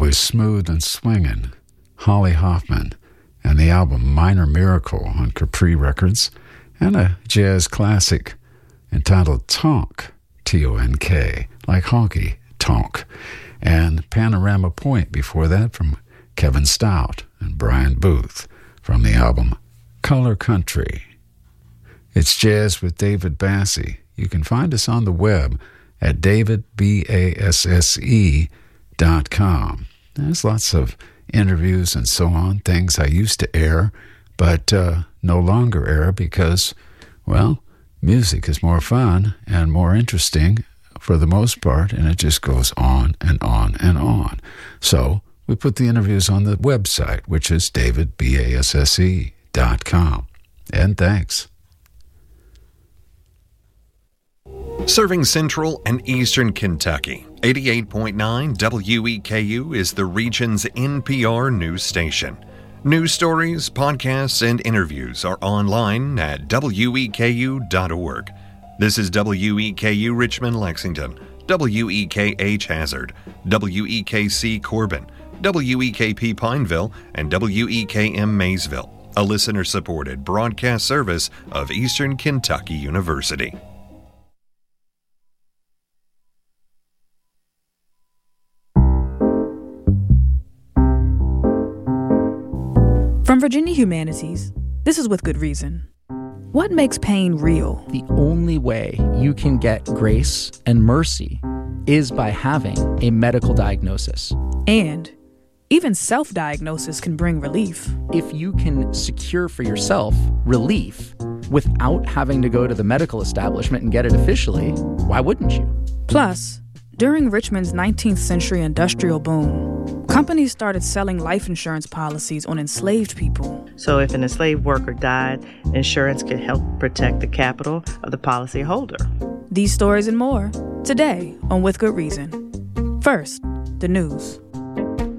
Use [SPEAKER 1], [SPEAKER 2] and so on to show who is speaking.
[SPEAKER 1] was Smooth and Swingin', Holly Hoffman, and the album Minor Miracle on Capri Records, and a jazz classic entitled Tonk, T-O-N-K, like honky tonk, and Panorama Point before that from Kevin Stout and Brian Booth from the album Color Country. It's Jazz with David Basse. You can find us on the web at davidbasse.com. There's lots of interviews and so on, things I used to air, but no longer air because, well, music is more fun and more interesting for the most part, and it just goes on and on and on. So we put the interviews on the website, which is davidbasse.com. And thanks.
[SPEAKER 2] Serving Central and Eastern Kentucky, 88.9 WEKU is the region's NPR news station. News stories, podcasts, and interviews are online at weku.org. This is WEKU Richmond, Lexington, WEKH Hazard, WEKC Corbin, WEKP Pineville, and WEKM Maysville, a listener-supported broadcast service of Eastern Kentucky University.
[SPEAKER 3] From Virginia Humanities, this is With Good Reason. What makes pain real?
[SPEAKER 4] The only way you can get grace and mercy is by having a medical diagnosis.
[SPEAKER 3] And even self-diagnosis can bring relief.
[SPEAKER 4] If you can secure for yourself relief without having to go to the medical establishment and get it officially, why wouldn't you?
[SPEAKER 3] Plus, during Richmond's 19th century industrial boom, companies started selling life insurance policies on enslaved people.
[SPEAKER 5] So if an enslaved worker died, insurance could help protect the capital of the policyholder.
[SPEAKER 3] These stories and more, today on With Good Reason. First, the news.